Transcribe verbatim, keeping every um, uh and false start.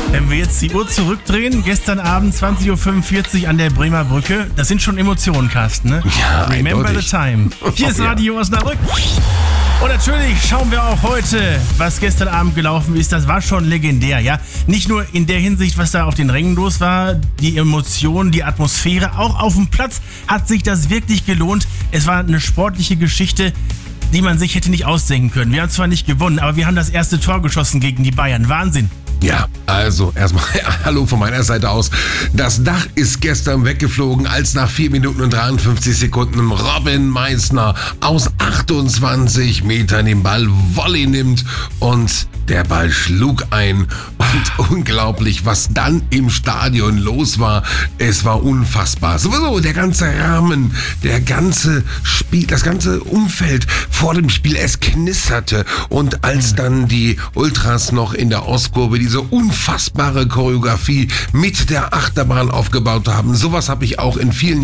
Wenn wir jetzt die Uhr zurückdrehen, gestern Abend zwanzig Uhr fünfundvierzig an der Bremer Brücke, das sind schon Emotionen, Carsten, ne? Ja, Remember eindeutig. the time. Hier ist Radio Osnabrück. Und natürlich schauen wir auch heute, was gestern Abend gelaufen ist. Das war schon legendär, ja. Nicht nur in der Hinsicht, was da auf den Rängen los war, die Emotionen, die Atmosphäre. Auch auf dem Platz hat sich das wirklich gelohnt. Es war eine sportliche Geschichte, die man sich hätte nicht ausdenken können. Wir haben zwar nicht gewonnen, aber wir haben das erste Tor geschossen gegen die Bayern. Wahnsinn. Ja, also erstmal hallo von meiner Seite aus. Das Dach ist gestern weggeflogen, als nach vier Minuten und dreiundfünfzig Sekunden Robin Meissner aus achtundzwanzig Metern den Ball Volley nimmt und der Ball schlug ein. Und unglaublich, was dann im Stadion los war. Es war unfassbar. Sowieso der ganze Rahmen, der ganze Spiel, das ganze Umfeld vor dem Spiel, es knisterte. Und als dann die Ultras noch in der Ostkurve diese unfassbare Choreografie mit der Achterbahn aufgebaut haben, sowas habe ich auch in vielen